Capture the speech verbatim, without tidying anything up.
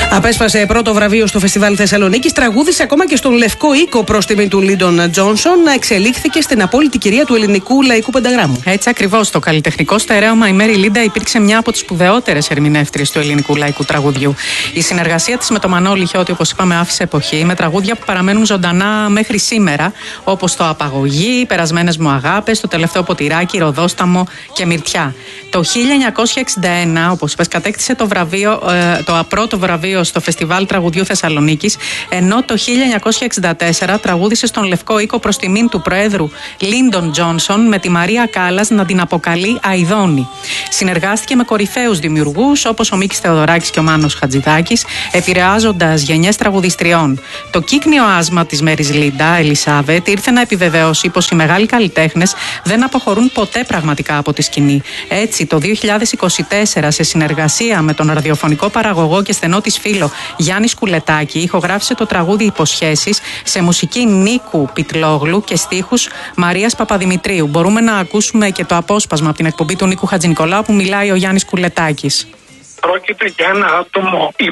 Απέσπασε πρώτο βραβείο στο Φεστιβάλ Θεσσαλονίκης, τραγούδισε ακόμα και στον Λευκό Οίκο προς τιμή του Λίντον Τζόνσον, να εξελίχθηκε στην απόλυτη κυρία του ελληνικού λαϊκού πενταγράμμου. Έτσι ακριβώς, στο καλλιτεχνικό στερέωμα η Μέρι Λίντα υπήρξε μια από τις σπουδαιότερες ερμηνεύτριες του ελληνικού λαϊκού τραγουδιού. Η συνεργασία της με τον Μανώλη Χιώτη, όπως είπαμε, άφησε εποχή, με τραγούδια που παραμένουν ζωντανά μέχρι σήμερα, όπως το Απαγωγή, Περασμένες μου αγάπες, το Τελευταίο ποτηράκι, Ροδόσταμο και Μυρτιά. Το χίλια εννιακόσια εξήντα ένα, όπως είπες, κατέκτησε το, βραβείο, το πρώτο βραβείο στο Φεστιβάλ Τραγουδιού Θεσσαλονίκης, ενώ το χίλια εννιακόσια εξήντα τέσσερα τραγούδισε στον Λευκό Οίκο προς τιμήν του Προέδρου Λίντον Τζόνσον, με τη Μαρία Κάλλας να την αποκαλεί Αηδόνη. Συνεργάστηκε με κορυφαίους δημιουργούς όπως ο Μίκης Θεοδωράκης και ο Μάνος Χατζηδάκης, επηρεάζοντας γενιές τραγουδιστριών. Το κύκνιο άσμα της Μέρις Λίντα, Ελισάβετ, ήρθε να επιβεβαιώσει πως οι μεγάλοι καλλιτέχνες δεν αποχωρούν ποτέ πραγματικά από τη σκηνή. Έτσι, το δύο χιλιάδες είκοσι τέσσερα, σε συνεργασία με τον ραδιοφωνικό παραγωγό και στενό της φίλο Γιάννη Σκουλετάκη, ηχογράφησε το τραγούδι Υποσχέσεις σε μουσική Νίκου Πιτλόγλου και στίχους Μαρίας Παπαδημητρίου. Μπορούμε να ακούσουμε και το απόσπασμα από την εκπομπή του Νίκου Χατζηνικολάου που μιλάει ο Γιάννης Σκουλετάκης. Πρόκειται για ένα άτομο